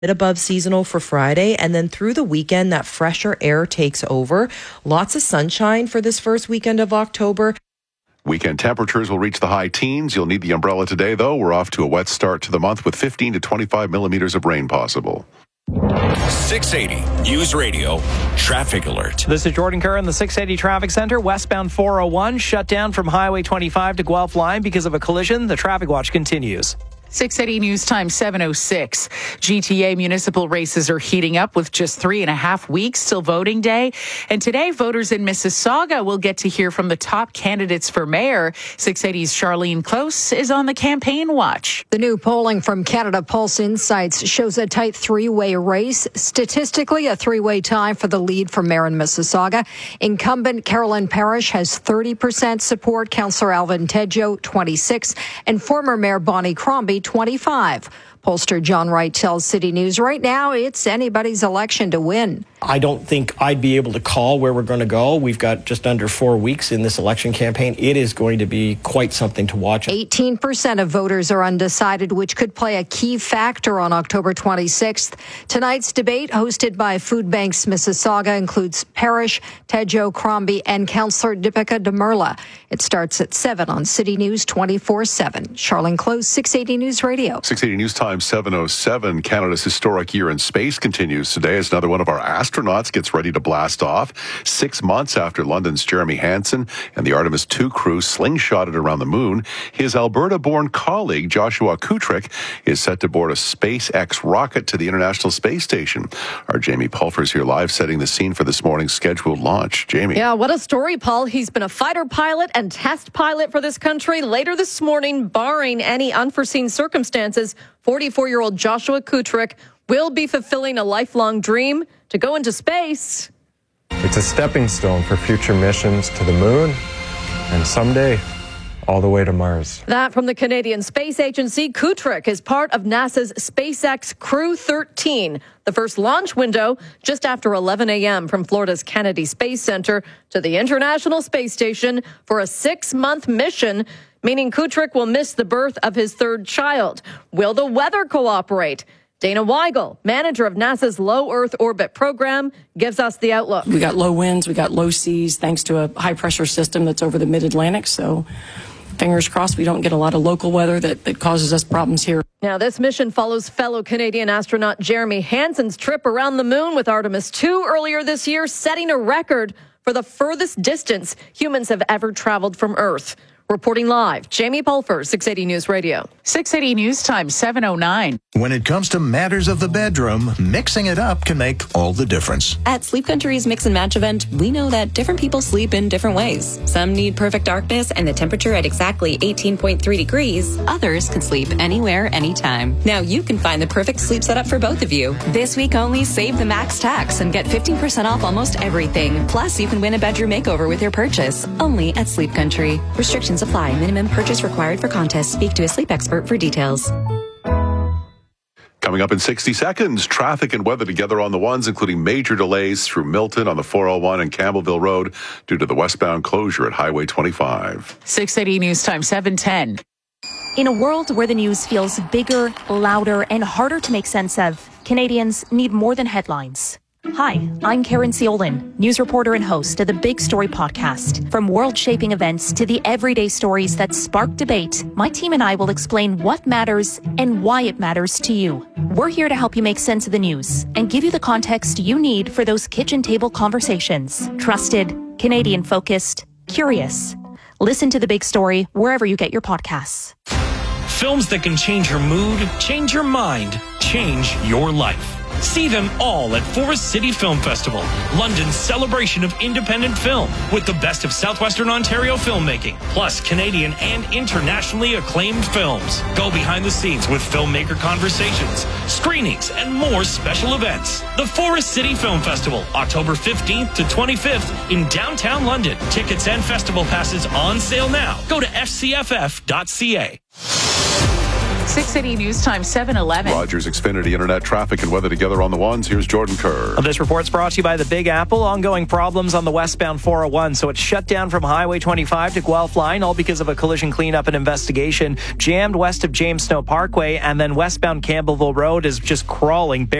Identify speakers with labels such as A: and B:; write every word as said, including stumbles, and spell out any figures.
A: bit above seasonal for Friday, and then through the weekend that fresher air takes over. Lots of sunshine for this first weekend of October.
B: Weekend temperatures will reach the high teens. You'll need the umbrella today, though. We're off to a wet start to the month with fifteen to twenty-five millimeters of rain possible.
C: six eighty News Radio Traffic Alert.
D: This is Jordan Kerr in the six eighty Traffic Center. Westbound four oh one shut down from Highway twenty-five to Guelph Line because of a collision. The traffic watch continues.
E: six eighty News Time seven oh six. G T A municipal races are heating up with just three and a half weeks till voting day. And today, voters in Mississauga will get to hear from the top candidates for mayor. six eighty's Charlene Close is on the campaign watch.
F: The new polling from Canada Pulse Insights shows a tight three-way race. Statistically, a three-way tie for the lead for mayor in Mississauga. Incumbent Carolyn Parrish has thirty percent support, Councillor Alvin Tedjo, twenty-six, and former Mayor Bonnie Crombie, twenty-five. Pollster John Wright tells City News right now it's anybody's election to win.
G: I don't think I'd be able to call where we're going to go. We've got just under four weeks in this election campaign. It is going to be quite something to watch.
F: eighteen percent of voters are undecided, which could play a key factor on October twenty-sixth. Tonight's debate, hosted by Food Banks Mississauga, includes Parrish, Tedjo, Crombie, and Councillor Deepika Demerla. It starts at seven on City News twenty-four seven. Charlene Close, six eighty News Radio.
B: six eighty News Time seven oh seven. Canada's historic year in space continues today as another one of our astronauts gets ready to blast off. Six months after London's Jeremy Hansen and the Artemis two crew slingshotted around the moon, his Alberta-born colleague Joshua Kutrick is set to board a SpaceX rocket to the International Space Station. Our Jamie Pulfer's here live setting the scene for this morning's scheduled launch. Jamie.
H: Yeah, what a story, Paul. He's been a fighter pilot and test pilot for this country. Later this morning, barring any unforeseen circumstances, forty-four-year-old Joshua Kutrick will be fulfilling a lifelong dream to go into space.
I: It's a stepping stone for future missions to the moon and someday all the way to Mars.
H: That from the Canadian Space Agency. Kutrick is part of NASA's SpaceX Crew thirteen, the first launch window just after eleven a.m. from Florida's Kennedy Space Center to the International Space Station for a six-month mission, meaning Kutrick will miss the birth of his third child. Will the weather cooperate? Dana Weigel, manager of NASA's Low Earth Orbit program, gives us the outlook.
J: We got low winds, we got low seas, thanks to a high-pressure system that's over the mid-Atlantic. So fingers crossed we don't get a lot of local weather that, that causes us problems here.
H: Now, this mission follows fellow Canadian astronaut Jeremy Hansen's trip around the moon with Artemis two earlier this year, setting a record for the furthest distance humans have ever traveled from Earth. Reporting live, Jamie Pulfer, six eighty News Radio.
E: six eighty News Time seven oh nine.
K: When it comes to matters of the bedroom, mixing it up can make all the difference.
L: At Sleep Country's Mix and Match event, we know that different people sleep in different ways. Some need perfect darkness and the temperature at exactly eighteen point three degrees. Others can sleep anywhere, anytime. Now you can find the perfect sleep setup for both of you. This week only, save the max tax and get fifteen percent off almost everything. Plus, you can win a bedroom makeover with your purchase. Only at Sleep Country. Restrictions apply. Minimum purchase required for contest. Speak to a sleep expert for details.
B: Coming up in sixty seconds, traffic and weather together on the ones, including major delays through Milton on the four oh one and Campbellville Road due to the westbound closure at Highway twenty-five.
E: six eighty News Time seven ten.
M: In a world where the news feels bigger, louder, and harder to make sense of, Canadians need more than headlines. Hi, I'm Karen Ciolin, news reporter and host of the Big Story podcast. From world-shaping events to the everyday stories that spark debate, my team and I will explain what matters and why it matters to you. We're here to help you make sense of the news and give you the context you need for those kitchen table conversations. Trusted, Canadian-focused, curious. Listen to The Big Story wherever you get your podcasts.
C: Films that can change your mood, change your mind, change your life. See them all at Forest City Film Festival, London's celebration of independent film, with the best of southwestern Ontario filmmaking, plus Canadian and internationally acclaimed films. Go behind the scenes with filmmaker conversations, screenings, and more special events. The Forest City Film Festival, October fifteenth to twenty-fifth in downtown London. Tickets and festival passes on sale now. Go to f c f f dot c a.
E: six City News Time, seven eleven.
B: Rogers Xfinity Internet traffic and weather together on the ones. Here's Jordan Kerr.
D: This report's brought to you by the Big Apple. Ongoing problems on the westbound four oh one. So it's shut down from Highway twenty-five to Guelph Line, all because of a collision cleanup and investigation. Jammed west of James Snow Parkway, and then westbound Campbellville Road is just crawling.